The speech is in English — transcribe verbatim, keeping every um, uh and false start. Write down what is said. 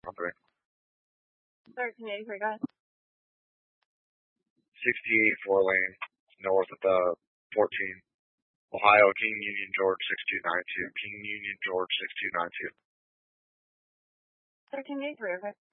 three. thirteen eighty-three, go ahead. sixty-eight four lane, north of the fourteen. Ohio, King Union George six two nine two. King Union George six two nine two. thirteen eighty-three, okay.